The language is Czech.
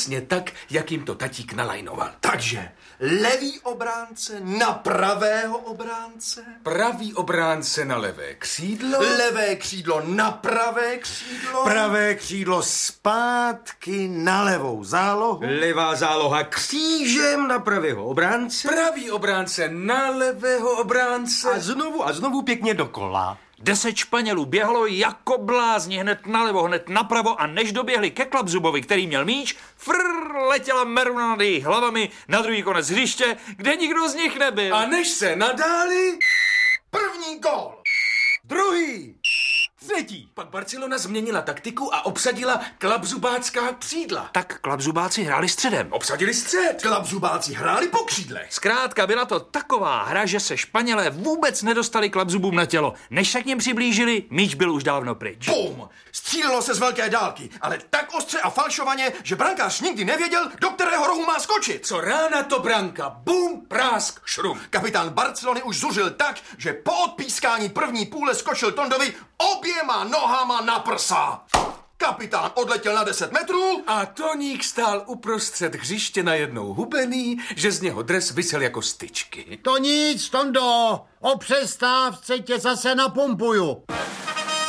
přesně tak, jak jim to tatík nalajnoval. Takže levý obránce na pravého obránce. Pravý obránce na levé křídlo. Levé křídlo na pravé křídlo. Pravé křídlo zpátky na levou zálohu. Levá záloha křížem na pravého obránce. Pravý obránce na levého obránce. A znovu pěkně dokola. 10 Španělů běhalo jako blázni hned nalevo, hned napravo a než doběhli ke Klapzubovi, který měl míč, letěla meruna nad jejich hlavami na druhý konec hřiště, kde nikdo z nich nebyl. A než se nadáli... První gól. Druhý. Třetí. Pak Barcelona změnila taktiku a obsadila klapzubácká křídla. Tak Klapzubáci hráli středem. Obsadili střed. Klapzubáci hráli po křídlech. Zkrátka byla to taková hra, že se Španělé vůbec nedostali Klapzubům na tělo. Než se k nim přiblížili, míč byl už dávno pryč. Bum! Střílelo se z velké dálky, ale tak ostře a falšovaně, že brankář nikdy nevěděl, do kterého rohu má skočit. Co rána to branka. Bum, prásk, šrum. Kapitán Barcelony už zuřil tak, že po odpískání první půle skočil Tondovi oběma nohama na prsa. Kapitán odletěl na 10 metrů A Toník stál uprostřed hřiště najednou hubený, že z něho dres visel jako styčky. To nic, Tondo, o přestávce tě zase napumpuju.